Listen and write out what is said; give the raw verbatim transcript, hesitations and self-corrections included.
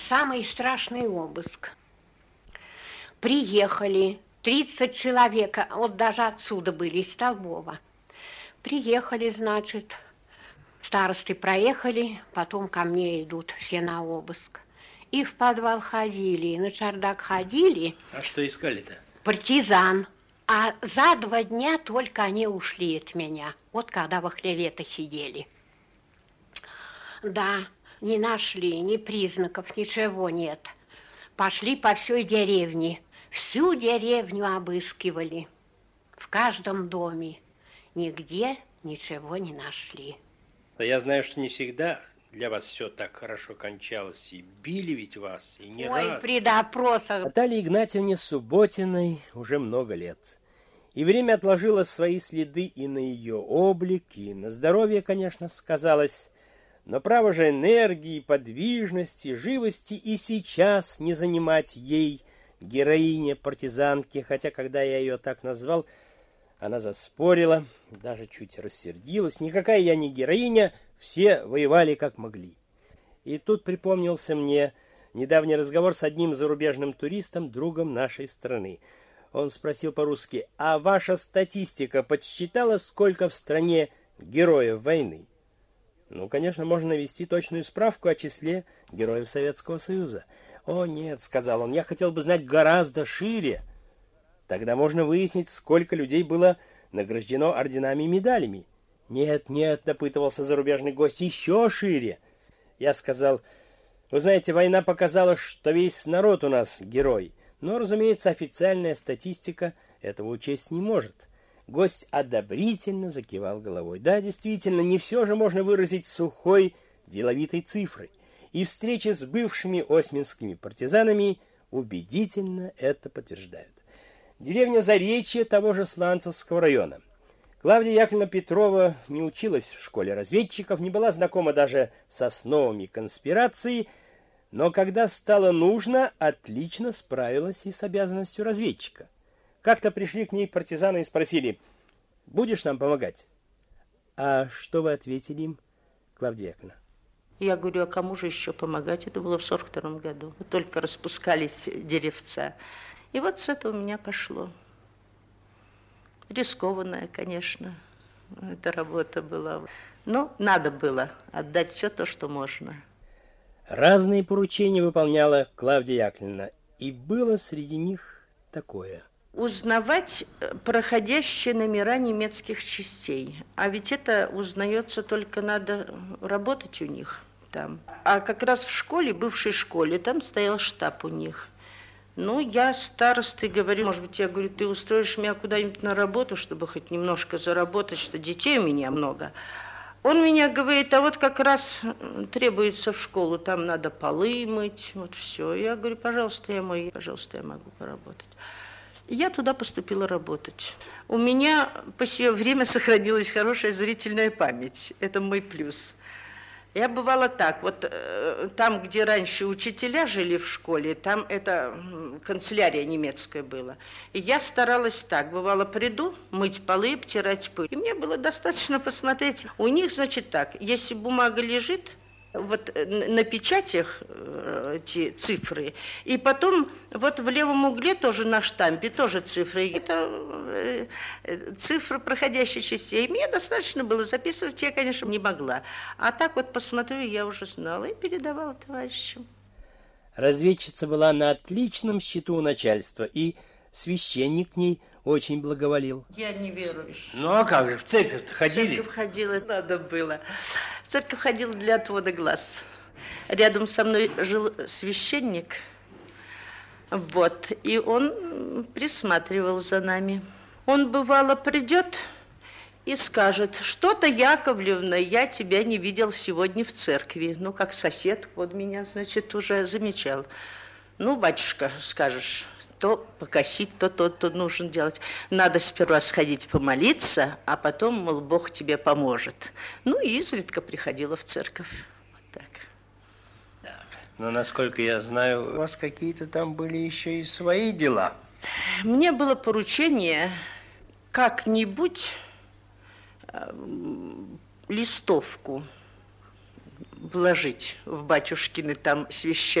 самый страшный обыск. Приехали тридцать человек, вот даже отсюда были, из Столбова. Приехали, значит, старосты проехали, потом ко мне идут все на обыск. И в подвал ходили, и на чердак ходили. А что искали-то? Партизан. А за два дня только они ушли от меня. Вот когда во хлеве-то сидели. Да, не нашли ни признаков, ничего нет. Пошли по всей деревне. Всю деревню обыскивали. В каждом доме. Нигде ничего не нашли. Я знаю, что не всегда для вас все так хорошо кончалось. И били ведь вас, и не Ой, раз. при допросах. Наталье Игнатьевне Субботиной уже много лет. И время отложило свои следы и на ее облик, и на здоровье, конечно, сказалось. Но право же энергии, подвижности, живости и сейчас не занимать ей, героине, партизанке, хотя когда я ее так назвал, она заспорила, даже чуть рассердилась. Никакая я не героиня, все воевали как могли. И тут припомнился мне недавний разговор с одним зарубежным туристом, другом нашей страны. Он спросил по-русски: а ваша статистика подсчитала, сколько в стране героев войны? Ну, конечно, можно навести точную справку о числе героев Советского Союза. О, нет, сказал он, я хотел бы знать гораздо шире. Тогда можно выяснить, сколько людей было награждено орденами и медалями. Нет, нет, допытывался зарубежный гость, еще шире. Я сказал: вы знаете, война показала, что весь народ у нас герой. Но, разумеется, официальная статистика этого учесть не может. Гость одобрительно закивал головой. Да, действительно, не все же можно выразить сухой, деловитой цифрой. И встречи с бывшими осминскими партизанами убедительно это подтверждают. Деревня Заречье того же Сланцевского района. Клавдия Яковлевна Петрова не училась в школе разведчиков, не была знакома даже с основами конспирации, но когда стало нужно, отлично справилась и с обязанностью разведчика. Как-то пришли к ней партизаны и спросили: будешь нам помогать? А что вы ответили им, Клавдия Яковлевна? Я говорю, а кому же еще помогать? Это было в сорок втором году. Только распускались деревца. И вот с этого у меня пошло. Рискованная, конечно, эта работа была. Но надо было отдать все то, что можно. Разные поручения выполняла Клавдия Яковлевна. И было среди них такое. Узнавать проходящие номера немецких частей. А ведь это узнается только надо работать у них там. А как раз в школе, бывшей школе, там стоял штаб у них. Ну, я старостой говорю, может быть, я говорю, ты устроишь меня куда-нибудь на работу, чтобы хоть немножко заработать, что детей у меня много. Он меня говорит, а вот как раз требуется в школу, там надо полы мыть, вот все. Я говорю, пожалуйста, я мою, пожалуйста, я могу поработать. Я туда поступила работать. У меня по сие время сохранилась хорошая зрительная память. Это мой плюс. Я бывала так, вот э, там, где раньше учителя жили в школе, там это канцелярия немецкая была. И я старалась так, бывало, приду мыть полы, обтирать пыль. И мне было достаточно посмотреть. У них, значит, так, если бумага лежит, вот на печатях эти цифры, и потом вот в левом угле тоже на штампе тоже цифры. Это цифры проходящей частей. Мне достаточно было записывать, я, конечно, не могла. А так вот посмотрю, я уже знала и передавала товарищам. Разведчица была на отличном счету у начальства, и священник к ней очень благоволил. Я не верующая. Ну а как же, в церковь-то ходили? В церковь ходила, надо было. В церковь ходила для отвода глаз. Рядом со мной жил священник, вот, и он присматривал за нами. Он, бывало, придет и скажет, что-то, Яковлевна, я тебя не видел сегодня в церкви. Ну, как сосед, вот меня, значит, уже замечал. Ну, батюшка, скажешь, то покосить, то то, то нужно делать. Надо сперва сходить помолиться, а потом, мол, Бог тебе поможет. Ну, и изредка приходила в церковь. Вот так. Да. Но, насколько я знаю, у вас какие-то там были еще и свои дела. Мне было поручение как-нибудь э, листовку вложить в батюшкины там священные